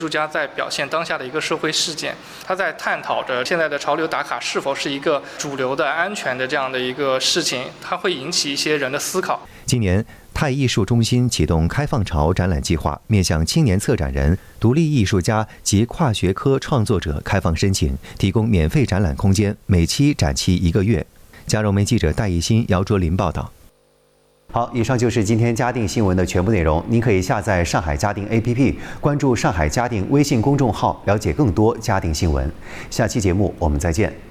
艺术家在表现当下的一个社会事件，他在探讨着现在的潮流打卡是否是一个主流的、安全的这样的一个事情，它会引起一些人的思考。 今年，泰艺术中心启动开放潮展览计划，面向青年策展人、独立艺术家及跨学科创作者开放申请，提供免费展览空间，每期展期1个月。加融媒记者戴艺欣、姚卓林报道。好，以上就是今天嘉定新闻的全部内容。您可以下载上海嘉定 APP， 关注上海嘉定微信公众号，了解更多嘉定新闻。下期节目我们再见。